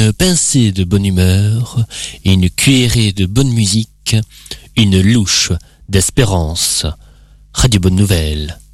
une pincée de bonne humeur, une cuillerée de bonne musique, une louche d'espérance. Radio Bonne Nouvelle.